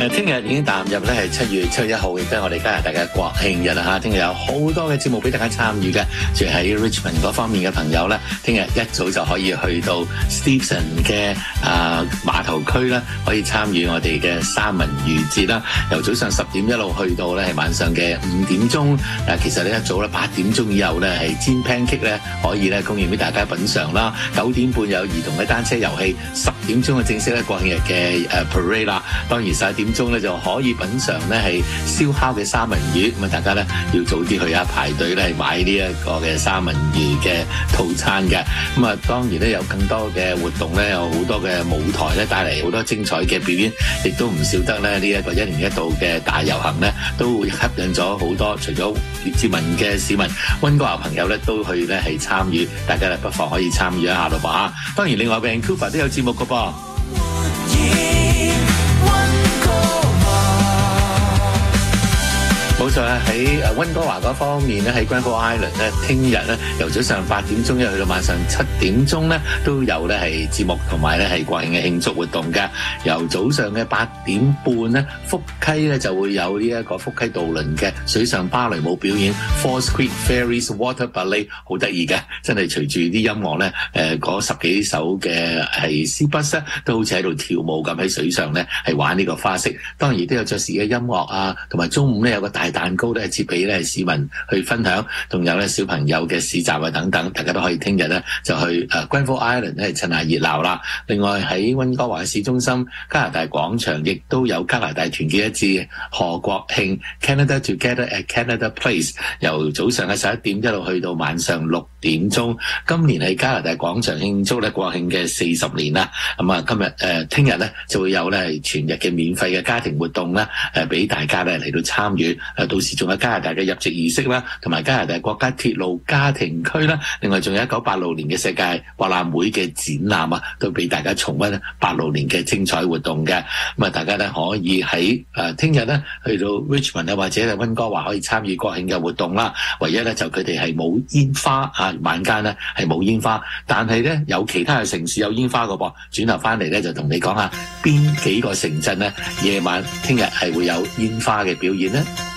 聽日已經踏入咧係7月7日1號，亦都係我哋加拿大嘅國慶日啦嚇。聽日有好多嘅節目俾大家參與嘅，住喺 Richmond 嗰方面嘅朋友咧，聽日一早就可以去到 Stephen 嘅碼頭區啦，可以參與我哋嘅三文魚節啦。由早上10點一路去到咧係晚上嘅5點鐘。其實呢一早咧8點鐘以後咧係煎 pancake 咧可以咧供應俾大家品嚐啦。9點半有兒童嘅單車遊戲，10點鐘嘅正式咧國慶日嘅parade 啦。當然11點鐘咧就可以品嚐咧係燒烤嘅三文魚，咁啊大家咧要早啲去排隊咧係買呢一個嘅三文魚嘅套餐嘅。咁啊當然咧有更多嘅活動咧，有好多嘅舞台咧帶嚟好多精彩嘅表演，亦都唔少得咧呢一個1年1度嘅大遊行咧，都會吸引咗好多除咗列治文嘅市民，溫哥華朋友咧都去咧係參與，大家咧不妨可以參與一下咯噃嚇。當然另外 Vancouver 都有節目噶噃。冇錯啦，喺溫哥華嗰方面咧，喺 Granville Island 咧，聽日咧由早上8點鐘一去到晚上7點鐘咧，都有咧係節目同埋咧係國慶嘅慶祝活動嘅。由早上嘅8點半咧，福溪咧就會有呢一個福溪渡輪嘅水上芭蕾舞表演 Falls Creek Fairies Water Ballet， 好得意嘅，真係隨住啲音樂咧，嗰10幾首嘅係 C bus 咧，都好似喺度跳舞咁喺水上咧係玩呢個花式。當然亦都有爵士嘅音樂啊，同埋中午咧有個大蛋糕咧，設俾咧市民去分享，仲有咧小朋友嘅市集啊等等，大家都可以聽日咧就去Granville Island 咧趁下熱鬧啦。另外喺溫哥華市中心加拿大廣場亦都有加拿大團結一致賀國慶 Canada Together at Canada Place， 由早上嘅11點一路去到晚上6點鐘。今年係加拿大廣場慶祝咧國慶嘅40年啦。咁啊今日聽日咧就會有咧全日嘅免費嘅家庭活動啦，俾大家咧嚟到參與。到時仲有加拿大嘅入籍儀式啦，同埋加拿大國家鐵路家庭區啦，另外仲有1986年嘅世界博覽會嘅展覽啊，都俾大家重溫86年嘅精彩活動嘅。咁啊，大家咧可以喺聽日咧去到 Richmond 啊，或者係溫哥華可以參與國慶嘅活動啦。唯一咧就佢哋係冇煙花啊，晚間咧係冇煙花，但係咧有其他嘅城市有煙花㗎噃。轉頭翻嚟咧就同你講下邊幾個城鎮咧夜晚聽日係會有煙花嘅表演咧。